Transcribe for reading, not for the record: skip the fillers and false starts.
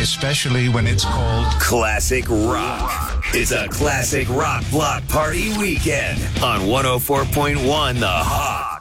especially when it's called Classic Rock. It's a classic rock block party weekend on 104.1 The Hawk.